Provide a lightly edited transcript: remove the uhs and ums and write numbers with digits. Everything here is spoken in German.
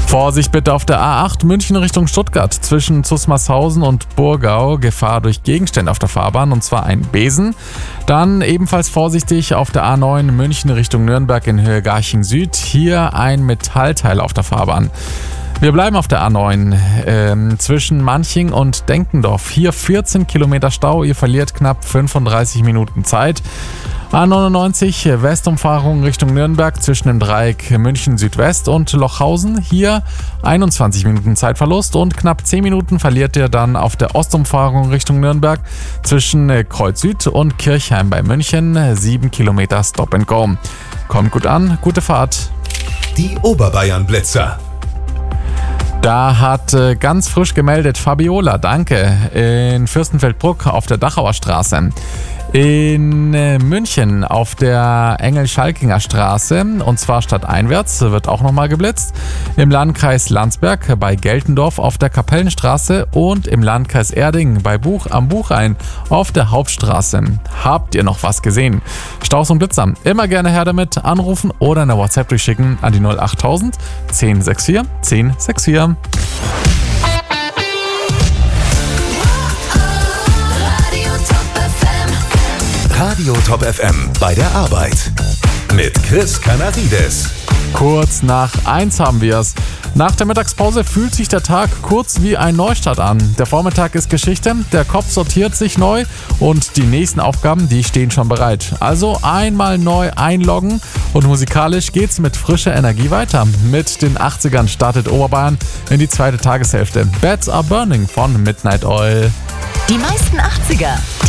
Vorsicht bitte auf der A8 München Richtung Stuttgart. Zwischen Zusmarshausen und Burgau Gefahr durch Gegenstände auf der Fahrbahn, und zwar ein Besen. Dann ebenfalls vorsichtig auf der A9 München Richtung Nürnberg in Höhe Garching Süd. Hier ein Metallteil auf der Fahrbahn. Wir bleiben auf der A9 zwischen Manching und Denkendorf. Hier 14 Kilometer Stau, ihr verliert knapp 35 Minuten Zeit. A99 Westumfahrung Richtung Nürnberg zwischen dem Dreieck München Südwest und Lochhausen. Hier 21 Minuten Zeitverlust und knapp 10 Minuten verliert ihr dann auf der Ostumfahrung Richtung Nürnberg zwischen Kreuz Süd und Kirchheim bei München. 7 Kilometer Stop and Go. Kommt gut an, gute Fahrt. Die Oberbayern-Blitzer. Da hat ganz frisch gemeldet Fabiola, danke, in Fürstenfeldbruck auf der Dachauer Straße. In München auf der Engel-Schalkinger Straße, und zwar stadteinwärts, wird auch nochmal geblitzt. Im Landkreis Landsberg bei Geltendorf auf der Kapellenstraße und im Landkreis Erding bei am Buchrhein auf der Hauptstraße. Habt ihr noch was gesehen? Staus und Blitzer, immer gerne her damit, anrufen oder eine WhatsApp durchschicken an die 08000 1064 1064. Radio Top FM bei der Arbeit mit Chris Canarides. Kurz nach 1 haben wir es. Nach der Mittagspause fühlt sich der Tag kurz wie ein Neustart an. Der Vormittag ist Geschichte, der Kopf sortiert sich neu und die nächsten Aufgaben, die stehen schon bereit. Also einmal neu einloggen und musikalisch geht's mit frischer Energie weiter. Mit den 80ern startet Oberbayern in die zweite Tageshälfte. Beds Are Burning von Midnight Oil. Die meisten 80er.